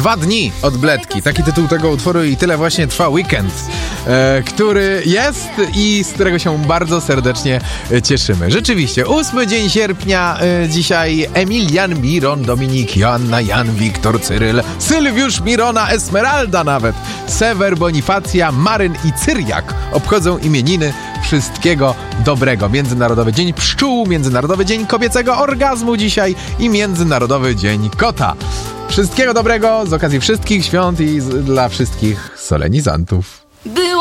2 dni od Bledki. Taki tytuł tego utworu i tyle właśnie trwa weekend, który jest i z którego się bardzo serdecznie cieszymy. Rzeczywiście, 8 dzień sierpnia, dzisiaj Emilian, Miron, Dominik, Joanna, Jan, Wiktor, Cyryl, Sylwiusz, Mirona, Esmeralda nawet, Sewer, Bonifacja, Maryn i Cyriak obchodzą imieniny. Wszystkiego dobrego. Międzynarodowy Dzień Pszczół, Międzynarodowy Dzień Kobiecego Orgazmu dzisiaj i Międzynarodowy Dzień Kota. Wszystkiego dobrego z okazji wszystkich świąt i dla wszystkich solenizantów.